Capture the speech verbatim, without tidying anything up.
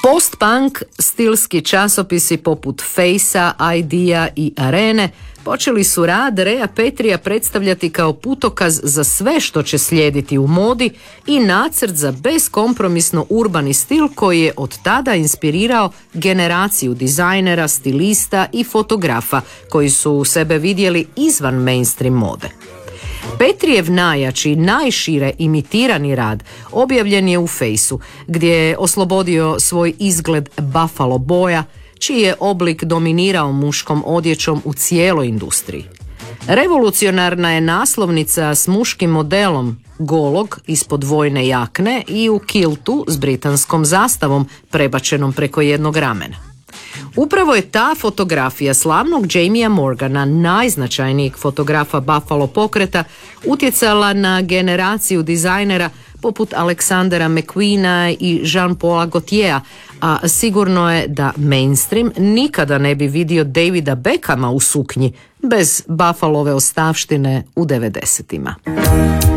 Post-punk stilski časopisi poput Face-a, Idea i Arene počeli su rad Raya Petrija predstavljati kao putokaz za sve što će slijediti u modi i nacrt za beskompromisno urbani stil koji je od tada inspirirao generaciju dizajnera, stilista i fotografa koji su sebe vidjeli izvan mainstream mode. Petrijev najjači, najšire imitirani rad objavljen je u Fejsu, gdje je oslobodio svoj izgled buffalo boja, čiji je oblik dominirao muškom odjećom u cijeloj industriji. Revolucionarna je naslovnica s muškim modelom golog ispod vojne jakne i u kiltu s britanskom zastavom prebačenom preko jednog ramena. Upravo je ta fotografija slavnog Jamija Morgana, najznačajnijeg fotografa Buffalo pokreta, utjecala na generaciju dizajnera poput Aleksandra McQueena i Jean-Paula Gaultiera, a sigurno je da mainstream nikada ne bi vidio Davida Beckhama u suknji bez Buffalove ostavštine u devedesetima.